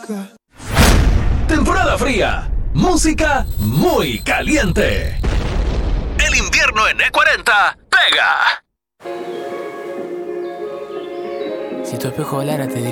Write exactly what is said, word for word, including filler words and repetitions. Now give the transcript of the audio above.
Temporada fría, música muy caliente. El invierno en E cuarenta pega. Si tu espejo hablara te diría